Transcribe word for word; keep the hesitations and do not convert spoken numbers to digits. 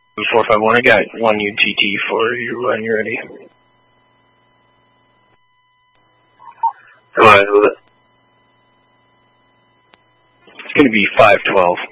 four five one, I got one U T T for you when you're ready. Come on, with it. It's going to be five twelve.